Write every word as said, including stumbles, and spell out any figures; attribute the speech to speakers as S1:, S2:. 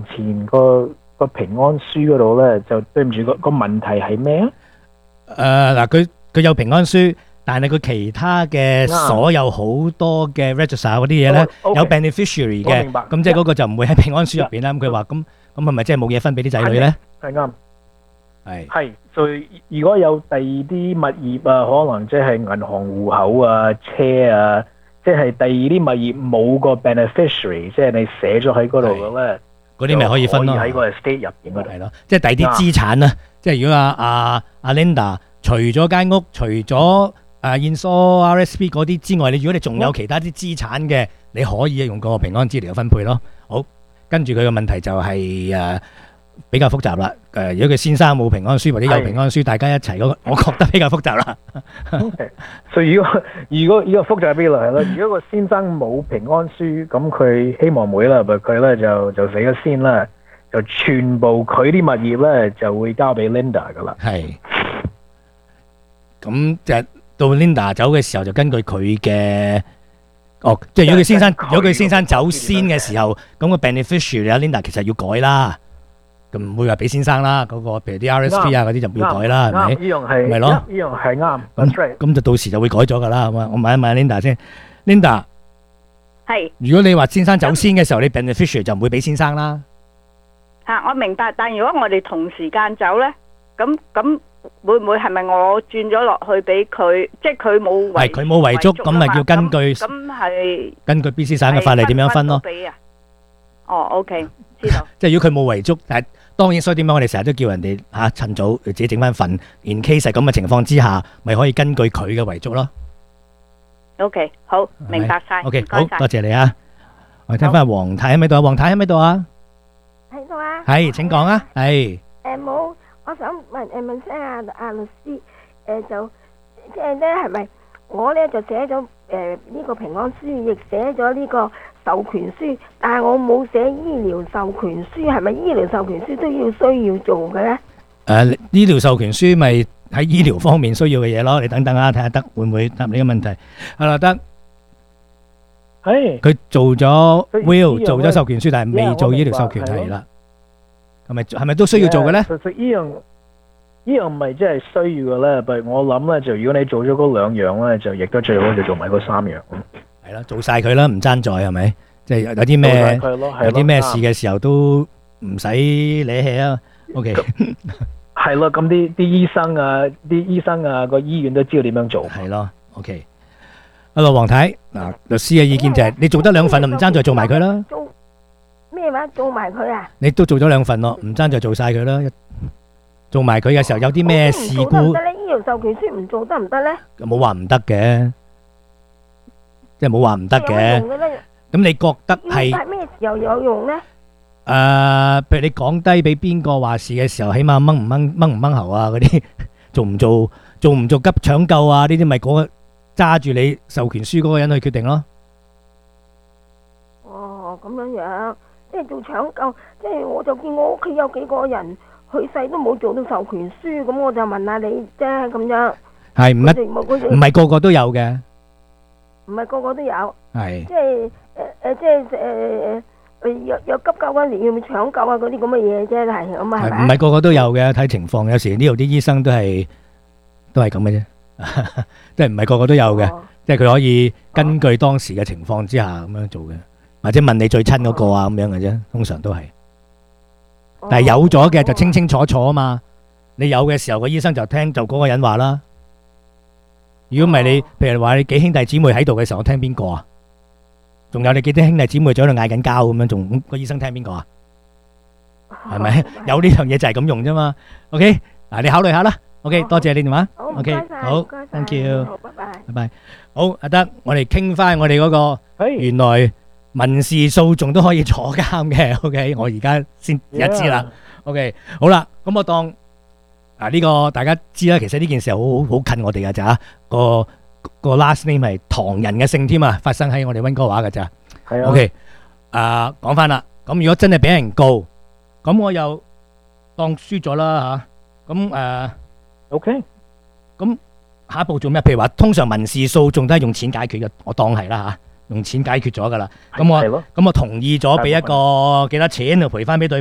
S1: 前個個平安書嗰度咧，就對唔住個個問題係咩啊？
S2: 誒嗱，佢佢有平安書，但係佢其他嘅
S1: 啱
S2: 所有好多嘅 register 嗰啲嘢咧，
S1: 哦，OK，
S2: 有 beneficiary 嘅，
S1: 我明白
S2: 咁即係嗰個就唔會喺平安書入邊啦。咁佢話咁咁係咪即係冇嘢分俾啲仔女咧？
S1: 係啱，
S2: 係
S1: 係。所以如果有第二啲物業啊，可能即係銀行戶口啊、車啊，即係第二啲物業冇個 beneficiary，即係你寫咗喺嗰度嘅咧，
S2: 嗰啲咪可以分咯。
S1: 就可以喺個 estate 入邊嗰度。
S2: 係咯，即係第二啲資產啦。即係如果阿阿阿 Linda 除咗間屋，除咗誒 Insure R S P 嗰啲之外，你如果你仲有其他啲資產嘅，你可以用個平安資料分配咯。好，跟住佢嘅問題就係誒比較複雜啦。誒，如果佢先生冇平安書或者有平安書，大家一齊嗰個，我覺得比較複雜啦。
S1: 所以如果如果呢個複雜啲嚟係啦，如果個先生冇平安書，咁佢希望妹啦，佢咧就就死咗先啦。就全部佢啲物業咧就會交俾 Linda 噶啦。
S2: 係，咁就到 Linda 走嘅時候，就根據佢嘅，哦，即係如果佢先生，如果佢先生走先嘅時候，咁個 beneficiary 啊 Linda 其實要改啦，咁唔會話俾先生啦，嗰個譬如啲 R S P 啊嗰啲就唔要改啦，係咪？
S1: 呢樣係
S2: 咪咯，
S1: 呢樣係啱。
S2: 咁咁就到時就會改咗噶啦，好嘛？我問一問 Linda 先 ，Linda
S3: 係，
S2: 如果你話先生走先嘅時候，你 beneficiary 就唔會俾先生啦。
S3: 嚇，我明白，但如果我哋同時間走咧，咁咁會唔會係咪我轉咗落去俾佢？即係佢冇遺，
S2: 係佢冇遺囑，咁咪要根據
S3: 咁係
S2: 根據 B C 省嘅法例點樣分咯？
S3: 哦，OK，知道。
S2: 即係如果佢冇遺囑，但係當然，所以點解我哋成日都叫人哋嚇趁早自己整翻份，in case 係咁嘅情況之下，咪可以根據佢嘅遺囑咯。
S3: OK，好，明白晒。
S2: OK，好多謝你啊！我哋聽翻黃太喺咪度啊？黃太喺咪度啊？
S4: 喺度啊！
S2: 係，請講啊！係
S4: 誒冇，我想問誒問聲阿阿律師誒就即係咧係咪我咧就寫咗誒呢個平安書，亦寫咗呢個授權書，但係我冇寫醫療授權書，係咪醫療授權書都要需要做嘅咧？
S2: 誒，醫療授權書咪喺醫療方面需要嘅嘢咯。你等等啊，睇下得會唔會答你嘅問題。係啦，得。
S1: 係。
S2: 佢做咗 will 做咗授權書，但係未做醫療授權係啦。係咪係咪都需要做嘅咧？
S1: 其實呢樣呢樣唔係真係需要嘅咧，但係我諗咧就如果你做咗嗰兩樣咧，就亦都最好就做埋嗰三樣。
S2: 係啦，做晒佢啦，唔爭在係咪？即係有啲咩有啲咩事嘅時候都唔使理氣啊。OK，
S1: 係咯，咁啲啲醫生啊，啲醫生啊，個醫院都知道點樣做。
S2: 係咯 ，OK。阿羅黃太嗱，律師嘅意見就係你做得兩份就唔爭在做埋佢啦。
S4: 做咩話？做埋佢啊？
S2: 你都做咗兩份咯，唔爭在做晒佢啦。做埋佢嘅時候有啲咩事故？
S4: 得唔得咧？醫療授權書唔做得唔得咧？
S2: 冇話唔得嘅，即係冇話唔得嘅。咁你覺得係？
S4: 係咩時候有用咧？
S2: 誒，譬如你講低俾邊個話事嘅時候，起碼掹唔掹掹唔掹喉啊嗰啲，做唔做做唔做急搶救啊？呢啲咪嗰個揸住你授權書嗰個人去決定咯。
S4: 哦，咁樣樣，即係做搶救，即係我就見我屋企有幾個人去世都冇做到授權書，咁我就問下你啫，咁樣。
S2: 係唔一唔係個個都有嘅。
S4: 唔係個個都有。
S2: 係。
S4: 即係誒誒，即係誒誒。有有急救嗰年要唔要搶救啊？嗰啲咁嘅嘢啫，係咁啊，係咪？
S2: 唔係個個都有嘅，睇情況。有時呢度啲醫生都係都係咁嘅啫，即係唔係個個都有嘅。即係佢可以根據當時嘅情況之下咁樣做嘅，或者問你最親嗰個啊咁樣嘅啫。通常都係，但係有咗嘅就清清楚楚啊嘛。你有嘅時候個醫生就聽就嗰個人話啦。如果唔係你，譬如話你幾兄弟姊妹喺度嘅時候，我聽邊個啊？仲有你幾啲兄弟姊妹喺度嗌緊交咁樣，仲個醫生聽邊個啊？係咪有呢樣嘢就係咁用啫嘛 ？OK，嗱你考慮下啦。OK，多謝你電話。OK，好 ，Thank you，
S4: 拜拜，
S2: 拜拜。好，阿德，我哋傾翻我哋嗰個原來民事訴訟都可以坐監嘅。OK，我而家先而家知啦。OK，好啦，咁我當啊呢個大家知啦，其實呢件事係好好好近我哋噶咋個。個 last name 係唐人嘅姓添啊，發生喺我哋溫哥華噶咋。
S1: 係啊。
S2: OK，啊講翻啦，咁如果真係俾人告，咁我又當輸咗啦吓。咁誒 ，OK，咁下一步做咩？譬如話，通常民事訴訟都係用錢解決嘅，我當係啦吓。 用錢解決咗㗎啦。咁我
S1: 係咯
S2: 咁我同意咗俾一個幾多錢就賠翻俾對